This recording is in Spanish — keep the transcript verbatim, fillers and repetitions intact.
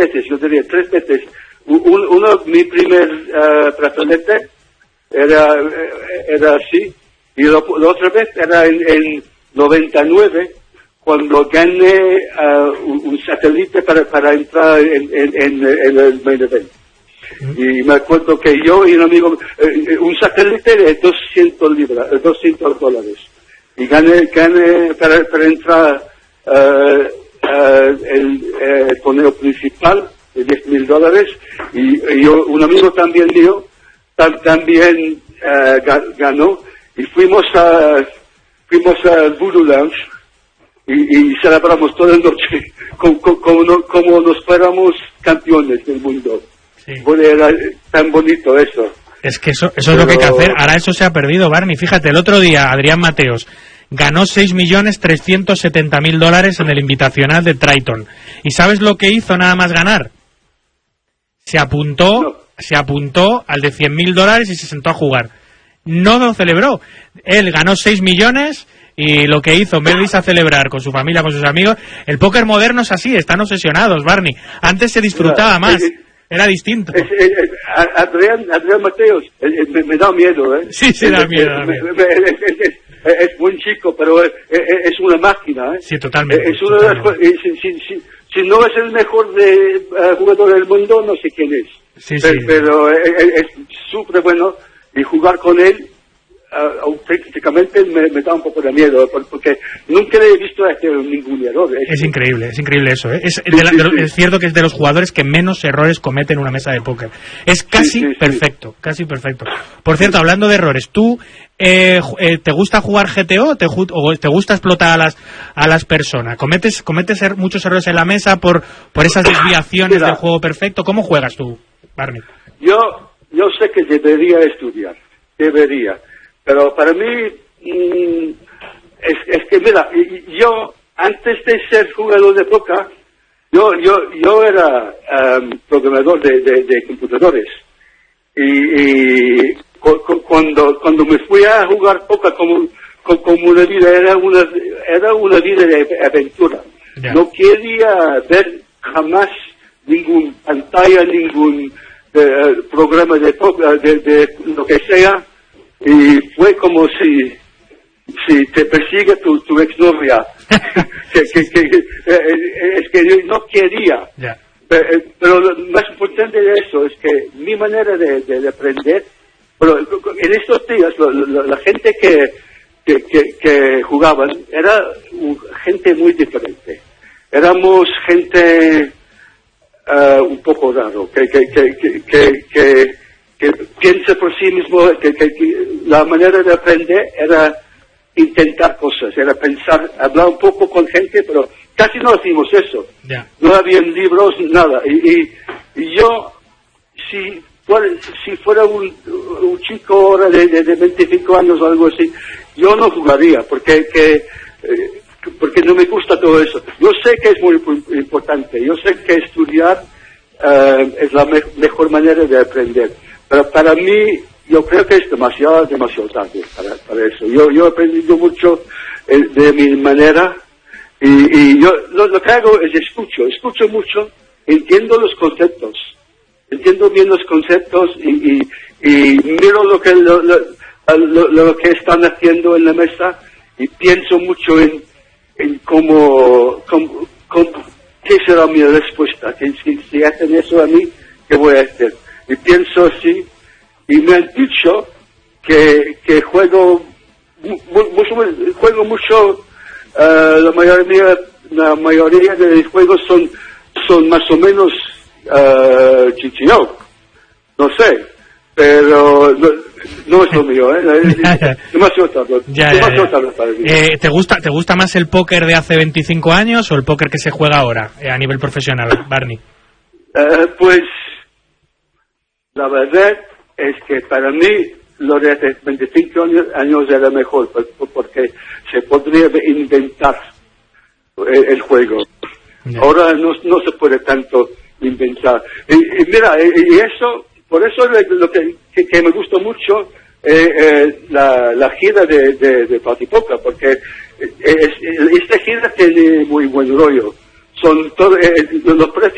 veces, yo diría tres veces. Un, uno, mi primer uh, brazalete era, era así, y lo, la otra vez era en, en noventa y nueve, cuando gané uh, un, un satélite para, para entrar en, en, en, en el main event. Y me acuerdo que yo y un amigo, eh, un satélite de doscientos libras, doscientos dólares. Y gané, gané para, para entrar uh, uh, el, eh, el torneo principal de diez mil dólares. Y, y yo, un amigo también mío, tam, también uh, ganó. Y fuimos a, fuimos al Voodoo Lounge y, y celebramos toda la noche como, como, como nos fuéramos campeones del mundo. Sí. Bueno, era tan bonito eso. Es que eso, eso Pero... es lo que hay que hacer. Ahora eso se ha perdido, Barney. Fíjate, el otro día Adrián Mateos ganó seis millones trescientos setenta mil dólares en el invitacional de Triton. ¿Y sabes lo que hizo nada más ganar? Se apuntó, no. se apuntó al de cien mil dólares y se sentó a jugar. No lo celebró. Él ganó seis millones y lo que hizo, en vez de irse a celebrar con su familia, con sus amigos, el póker moderno es así, están obsesionados, Barney. Antes se disfrutaba más. Era distinto. Es, es, es, Adrián, Adrián Mateos, es, me, me da miedo, ¿eh? Sí, sí, da miedo. Da miedo. Es, es, es, es buen chico, pero es, es una máquina, ¿eh? Sí, totalmente. Es una totalmente. De las, si, si, si, si no es el mejor de, uh, jugador del mundo, no sé quién es. Sí, pero, sí. Pero es súper bueno y jugar con él Uh, auténticamente me, me da un poco de miedo porque nunca le he visto hacer ningún error. Es, es increíble, es increíble eso, ¿eh? Es, sí, de la, sí, de, sí. es cierto que es de los jugadores que menos errores cometen en una mesa de póker. Es casi sí, sí, perfecto, sí. casi perfecto. Por cierto, sí. hablando de errores, ¿tú eh, eh, te gusta jugar G T O o te, o te gusta explotar a las a las personas? ¿Cometes cometes er, muchos errores en la mesa por por esas desviaciones Mira, del juego perfecto? ¿Cómo juegas tú, Barney? Yo, yo sé que debería estudiar, debería. Pero para mí, mmm, es, es que mira, yo antes de ser jugador de póker, yo yo yo era um, programador de, de, de computadores. Y, y cu cu cuando cuando me fui a jugar póker como, como, como una vida, era una, era una vida de aventura. Yeah. No quería ver jamás ningún pantalla, ningún uh, programa de póker, de, de lo que sea. Y fue como si si te persigue tu, tu exnovia que, que, que, que eh, es que yo no quería yeah. pero, pero lo más importante de eso es que mi manera de, de, de aprender, pero en estos días lo, lo, la gente que que, que que jugaban era gente muy diferente, éramos gente uh, un poco raro que que que que, que, que que piensa por sí mismo, que, que, que la manera de aprender era intentar cosas, era pensar, hablar un poco con gente, pero casi no hacíamos eso. Yeah. No había libros, nada. Y, y, y yo, si fuera, si fuera un, un chico ahora de, de, de veinticinco años o algo así, yo no jugaría, porque que, eh, porque no me gusta todo eso. Yo sé que es muy importante, yo sé que estudiar uh, es la me mejor manera de aprender. Pero para mí, yo creo que es demasiado, demasiado tarde para, para eso. Yo, yo he aprendido mucho eh, de mi manera y, y yo lo, lo que hago es escucho, escucho mucho, entiendo los conceptos, entiendo bien los conceptos y, y, y miro lo que, lo, lo, lo, lo que están haciendo en la mesa y pienso mucho en, en cómo, cómo, cómo, qué será mi respuesta, que si, si hacen eso a mí, ¿qué voy a hacer? Y pienso así, y me han dicho que, que juego, mucho, juego mucho, uh, la mayoría, la mayoría de los juegos son, son más o menos, uh, chichino, no sé, pero no, no es lo mío, ¿eh? Demasiado tarde, ya, demasiado ya, ya. tarde para mí. Eh, ¿te gusta, ¿Te gusta más el póker de hace veinticinco años o el póker que se juega ahora, eh, a nivel profesional, Barney? Uh, pues, la verdad es que para mí lo de hace veinticinco años era mejor, porque se podría inventar el, el juego. Yeah. Ahora no, no se puede tanto inventar. Y, y mira, y, y eso, por eso lo que, que, que me gusta mucho eh, eh, la, la gira de, de, de Party Poker, porque es, esta gira tiene muy buen rollo. Son todo, eh, los precios